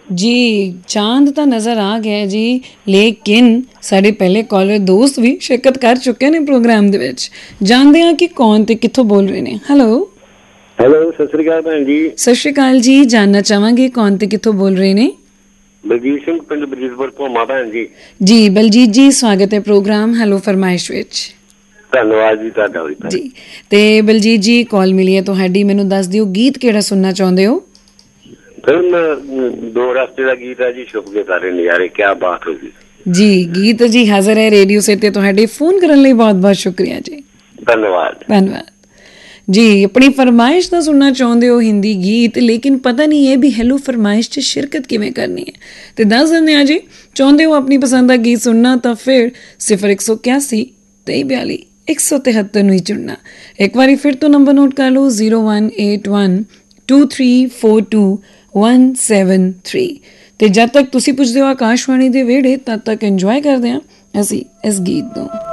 ਜੀ ਚਾਂਦ ਤਾਂ ਨਜ਼ਰ ਆ ਗਿਆ ਜੀ, ਲੇਕਿਨ ਸਾਡੇ ਪਹਿਲੇ ਕਾਲਰ ਦੋਸਤ ਵੀ ਸ਼ਿਰਕਤ ਕਰ ਚੁੱਕੇ ਨੇ ਪ੍ਰੋਗਰਾਮ ਦੇ ਵਿੱਚ। ਜਾਣਦੇ ਹਾਂ ਕਿ ਕੌਣ ਤੇ ਕਿੱਥੋਂ ਬੋਲ ਰਹੇ ਨੇ। ਹੈਲੋ ਹੈਲੋ, ਸਤਿ ਸ੍ਰੀ ਅਕਾਲ ਭੈਣ ਜੀ। ਸਤਿ ਸ਼੍ਰੀ ਅਕਾਲ ਜੀ। ਜਾਣਨਾ ਚਾਹਾਂਗੇ ਕੌਣ ਤੇ ਕਿੱਥੋਂ ਬੋਲ ਰਹੇ ਨੇ? ਬਲਜੀਤ ਸਿੰਘ, ਪਿੰਡ ਬਲਜੀਤਪੁਰ ਭੋਮਾ ਭੈਣ ਜੀ। ਜੀ ਬਲਜੀਤ ਜੀ, ਸਵਾਗਤ ਹੈ ਪ੍ਰੋਗਰਾਮ ਹੈਲੋ ਫਰਮਾਇਸ਼ ਵਿੱਚ। ਧੰਨਵਾਦ ਜੀ ਤੁਹਾਡਾ ਵੀ ਭੈਣ ਜੀ। ਤੇ ਬਲਜੀਤ ਜੀ, ਕਾਲ ਮਿਲੀ ਹੈ ਤੁਹਾਡੀ, ਮੈਨੂੰ ਦੱਸ ਦਿਓ ਗੀਤ ਕਿਹੜਾ ਸੁਣਨਾ ਚਾਹੁੰਦੇ ਹੋ? ਫਿਲਮ ਦੋ ਰਸਤੇ ਦਾ ਗੀਤ ਹੈ ਜੀ, ਛੁਪ ਕੇ ਤਾਰੇ ਨਜ਼ਾਰੇ, ਕਿਆ ਬਾਤ ਹੋਈ ਜੀ। ਗੀਤ ਜੀ ਹਾਜ਼ਰ ਹੈ ਰੇਡੀਓ ਸੈਟ ਤੇ। ਤੁਹਾਡੇ ਫੋਨ ਕਰਨ ਲਈ ਬਹੁਤ ਬਹੁਤ ਸ਼ੁਕਰੀਆ ਜੀ। ਧੰਨਵਾਦ ਧੰਨਵਾਦ ਜੀ। ਆਪਣੀ ਫਰਮਾਇਸ਼ ਤਾਂ ਸੁਣਨਾ ਚਾਹੁੰਦੇ ਹੋ ਹਿੰਦੀ ਗੀਤ, ਲੇਕਿਨ ਪਤਾ ਨਹੀਂ ਇਹ ਵੀ ਹੈਲੋ ਫਰਮਾਇਸ਼ 'ਚ ਸ਼ਿਰਕਤ ਕਿਵੇਂ ਕਰਨੀ ਹੈ, ਤੇ ਦੱਸ ਦਿੰਦੇ ਹਾਂ ਜੀ। ਚਾਹੁੰਦੇ ਹੋ ਆਪਣੀ ਪਸੰਦ ਦਾ ਗੀਤ ਸੁਣਨਾ ਤਾਂ ਫਿਰ 0181 2342 173 ਨੂੰ ਹੀ ਚੁਣਨਾ। ਇੱਕ ਵਾਰੀ ਫਿਰ ਤੋਂ ਨੰਬਰ ਨੋਟ ਕਰ ਲਓ, 0181 2342 173। ਤੇ ਜਦ ਤੱਕ ਤੁਸੀਂ ਪੁੱਛਦੇ ਹੋ ਆਕਾਸ਼ਵਾਣੀ ਦੇ ਵਿਹੜੇ, ਤਦ ਤੱਕ ਇੰਜੋਏ ਕਰਦੇ ਹਾਂ ਅਸੀਂ ਇਸ ਗੀਤ ਨੂੰ।